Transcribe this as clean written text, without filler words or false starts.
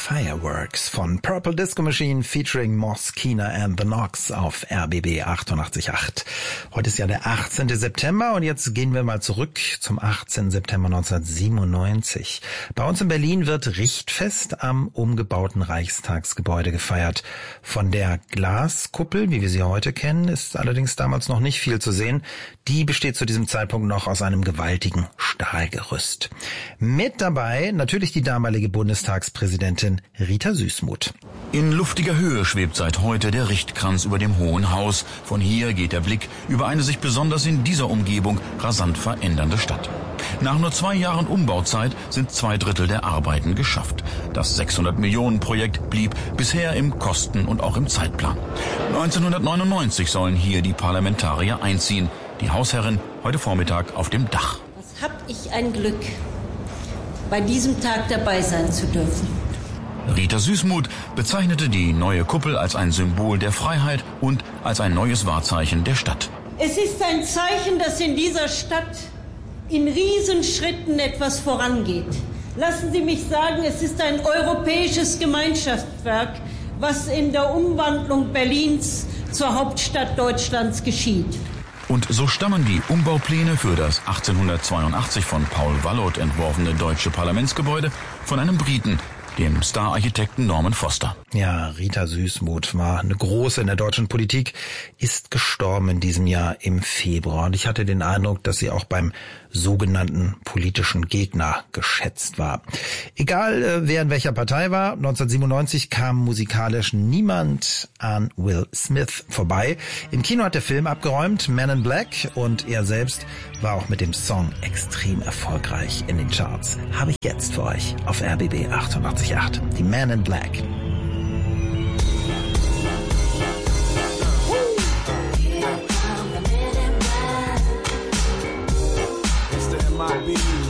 Fireworks von Purple Disco Machine featuring Moss Keener and the Knocks auf RBB 88.8. Heute ist ja der 18. September und jetzt gehen wir mal zurück zum 18. September 1997. Bei uns in Berlin wird Richtfest am umgebauten Reichstagsgebäude gefeiert. Von der Glaskuppel, wie wir sie heute kennen, ist allerdings damals noch nicht viel zu sehen. Die besteht zu diesem Zeitpunkt noch aus einem gewaltigen Stahlgerüst. Mit dabei natürlich die damalige Bundestagspräsidentin Rita Süssmuth. In luftiger Höhe schwebt seit heute der Richtkranz über dem Hohen Haus. Von hier geht der Blick über eine sich besonders in dieser Umgebung rasant verändernde Stadt. Nach nur 2 Jahren Umbauzeit sind 2/3 der Arbeiten geschafft. Das 600-Millionen-Projekt blieb bisher im Kosten- und auch im Zeitplan. 1999 sollen hier die Parlamentarier einziehen. Die Hausherrin heute Vormittag auf dem Dach. Was hab ich ein Glück, bei diesem Tag dabei sein zu dürfen. Rita Süssmuth bezeichnete die neue Kuppel als ein Symbol der Freiheit und als ein neues Wahrzeichen der Stadt. Es ist ein Zeichen, dass in dieser Stadt in Riesenschritten etwas vorangeht. Lassen Sie mich sagen, es ist ein europäisches Gemeinschaftswerk, was in der Umwandlung Berlins zur Hauptstadt Deutschlands geschieht. Und so stammen die Umbaupläne für das 1882 von Paul Wallot entworfene deutsche Parlamentsgebäude von einem Briten, dem Star-Architekten Norman Foster. Ja, Rita Süssmuth war eine große in der deutschen Politik, ist gestorben in diesem Jahr im Februar. Und ich hatte den Eindruck, dass sie auch beim sogenannten politischen Gegner geschätzt war. Egal, wer in welcher Partei war, 1997 kam musikalisch niemand an Will Smith vorbei. Im Kino hat der Film abgeräumt, Men in Black, und er selbst war auch mit dem Song extrem erfolgreich in den Charts. Habe ich jetzt für euch auf RBB 88.8. Die Men in Black. MIB.